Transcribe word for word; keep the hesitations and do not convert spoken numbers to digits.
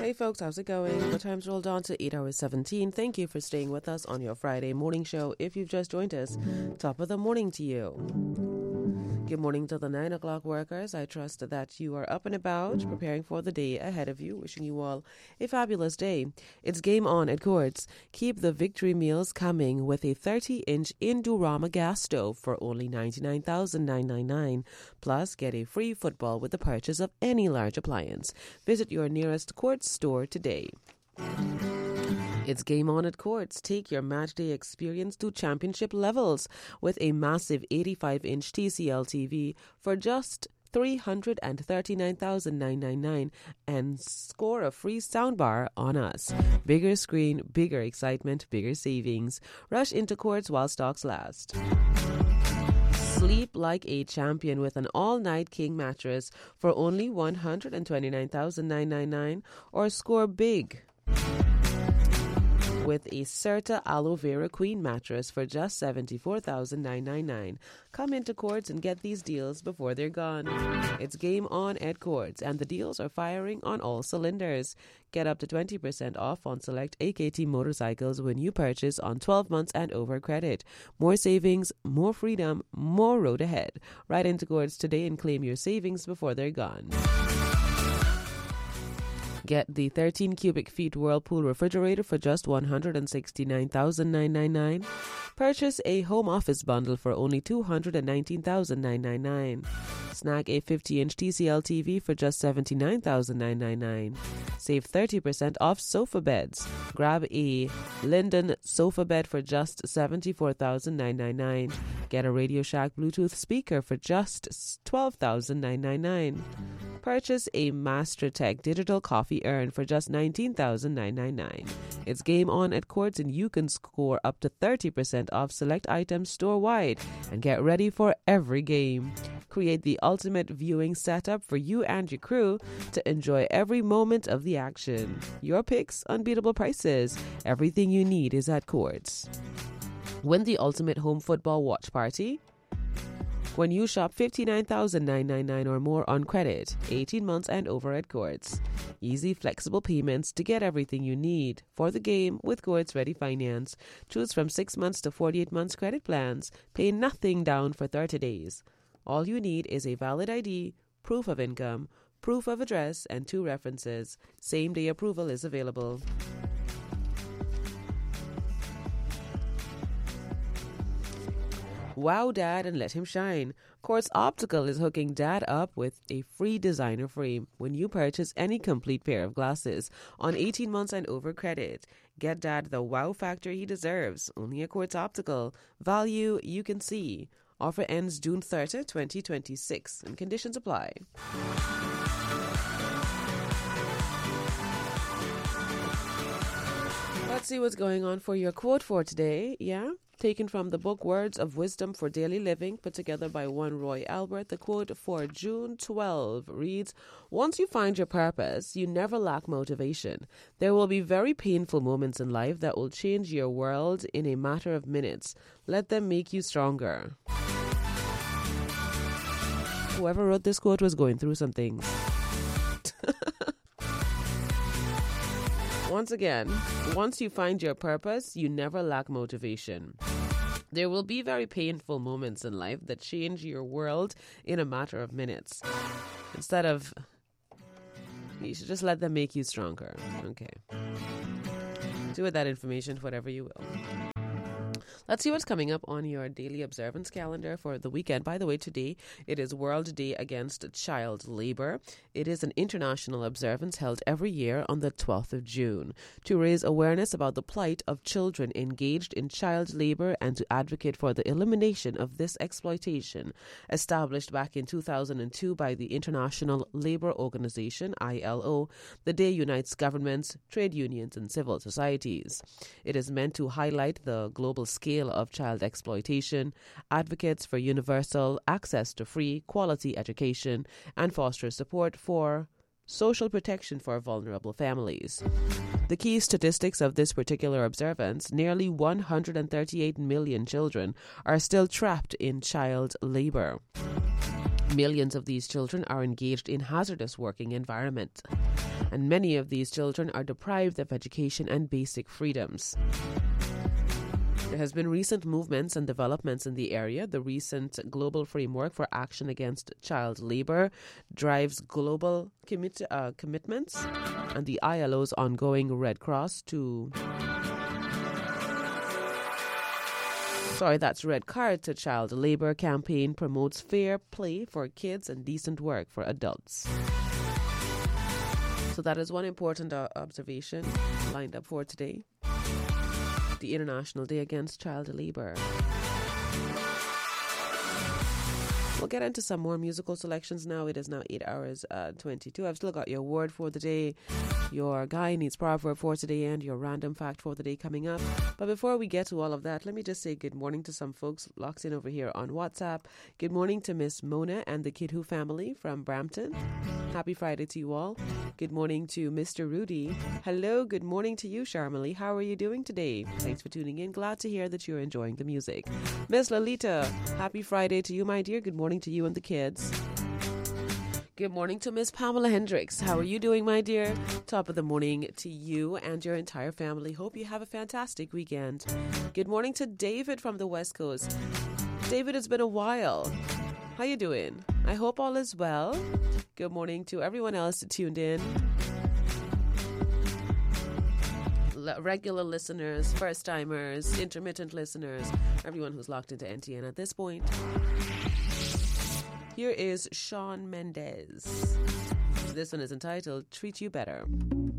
Hey folks, how's it going? The time's rolled on to eight hours seventeen. Thank you for staying with us on your Friday morning show. If you've just joined us, top of the morning to you. Good morning to the nine o'clock workers. I trust that you are up and about, preparing for the day ahead of you. Wishing you all a fabulous day. It's game on at Courts. Keep the victory meals coming with a thirty-inch Indurama gas stove for only ninety-nine thousand nine hundred ninety-nine dollars. Plus, get a free football with the purchase of any large appliance. Visit your nearest Courts store today. It's game on at Courts. Take your matchday experience to championship levels with a massive eighty-five-inch T C L T V for just three hundred thirty-nine thousand nine hundred ninety-nine dollars and score a free soundbar on us. Bigger screen, bigger excitement, bigger savings. Rush into Courts while stocks last. Sleep like a champion with an all-night king mattress for only one hundred twenty-nine thousand nine hundred ninety-nine dollars or score big with a Certa Aloe Vera Queen mattress for just seventy-four thousand nine hundred ninety-nine dollars. Come into Courts and get these deals before they're gone. It's game on at Courts, and the deals are firing on all cylinders. Get up to twenty percent off on select A K T motorcycles when you purchase on twelve months and over credit. More savings, more freedom, more road ahead. Right into Courts today and claim your savings before they're gone. Get the thirteen cubic feet Whirlpool refrigerator for just one hundred sixty-nine thousand nine hundred ninety-nine dollars. Purchase a home office bundle for only two hundred nineteen thousand nine hundred ninety-nine dollars. Snag a fifty-inch T C L T V for just seventy-nine thousand nine hundred ninety-nine dollars. Save thirty percent off sofa beds. Grab a Linden sofa bed for just seventy-four thousand nine hundred ninety-nine dollars. Get a Radio Shack Bluetooth speaker for just twelve thousand nine hundred ninety-nine dollars. Purchase a MasterTech digital coffee urn for just nineteen thousand nine hundred ninety-nine dollars. It's game on at Courts, and you can score up to thirty percent off select items store-wide and get ready for every game. Create the ultimate viewing setup for you and your crew to enjoy every moment of the action. Your picks, unbeatable prices. Everything you need is at Courts. Win the ultimate home football watch party when you shop fifty-nine thousand nine hundred ninety-nine dollars or more on credit, eighteen months and over at Courts. Easy, flexible payments to get everything you need for the game with Courts Ready Finance. Choose from six months to forty-eight months credit plans. Pay nothing down for thirty days. All you need is a valid I D, proof of income, proof of address, and two references. Same-day approval is available. Wow Dad and let him shine. Courts Optical is hooking Dad up with a free designer frame when you purchase any complete pair of glasses on eighteen months and over credit. Get Dad the wow factor he deserves. Only at Courts Optical. Value you can see. Offer ends June thirtieth, twenty twenty-six, and conditions apply. Let's see what's going on for your quote for today. Yeah? Taken from the book Words of Wisdom for Daily Living, put together by one Roy Albert. The quote for June twelfth reads, "Once you find your purpose, you never lack motivation. There will be very painful moments in life that will change your world in a matter of minutes. Let them make you stronger." Whoever wrote this quote was going through some things. Once again, once you find your purpose, you never lack motivation. There will be very painful moments in life that change your world in a matter of minutes. Instead of, you should just let them make you stronger. Okay. Do with that information whatever you will. Let's see what's coming up on your daily observance calendar for the weekend. By the way, today it is World Day Against Child Labor. It is an international observance held every year on the twelfth of June to raise awareness about the plight of children engaged in child labor and to advocate for the elimination of this exploitation. Established back in two thousand two by the International Labour Organization, I L O, the day unites governments, trade unions, and civil societies. It is meant to highlight the global scale of child exploitation, advocates for universal access to free, quality education, and foster support for social protection for vulnerable families. The key statistics of this particular observance: nearly one hundred thirty-eight million children are still trapped in child labor. Millions of these children are engaged in hazardous working environments, and many of these children are deprived of education and basic freedoms. There has been recent movements and developments in the area. The recent Global Framework for Action Against Child Labour drives global commit, uh, commitments, and the I L O's ongoing Red Cross to... Sorry, that's Red Card to Child Labour campaign promotes fair play for kids and decent work for adults. So that is one important uh, observation lined up for today. The International Day Against Child Labour. We'll get into some more musical selections now. It is now eight hours uh, twenty-two. I've still got your word for the day, your Guy Needs Proverb for today, and your random fact for the day coming up. But before we get to all of that, let me just say good morning to some folks locked in over here on WhatsApp. Good morning to Miss Mona and the Kidhu family from Brampton. Happy Friday to you all. Good morning to Mister Rudy. Hello, good morning to you, Sharmali. How are you doing today? Thanks for tuning in. Glad to hear that you're enjoying the music. Miss Lalita, happy Friday to you, my dear. Good morning to you and the kids. Good morning to Miss Pamela Hendricks. How are you doing, my dear? Top of the morning to you and your entire family. Hope you have a fantastic weekend. Good morning to David from the West Coast. David, it's been a while. How you doing? I hope all is well. Good morning to everyone else tuned in. Le- regular listeners, first-timers, intermittent listeners, everyone who's locked into N T N at this point. Here is Shawn Mendes. This one is entitled Treat You Better.